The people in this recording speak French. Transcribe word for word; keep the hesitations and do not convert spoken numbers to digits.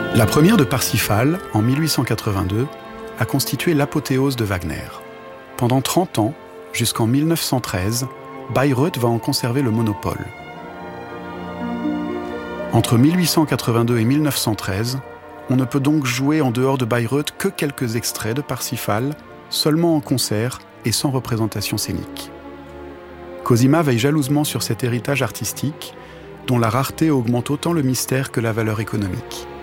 La première de Parsifal, en mille huit cent quatre-vingt-deux, a constitué l'apothéose de Wagner. Pendant trente ans, jusqu'en mille neuf cent treize, Bayreuth va en conserver le monopole. Entre mille huit cent quatre-vingt-deux et mille neuf cent treize, on ne peut donc jouer en dehors de Bayreuth que quelques extraits de Parsifal, seulement en concert et sans représentation scénique. Cosima veille jalousement sur cet héritage artistique, dont la rareté augmente autant le mystère que la valeur économique.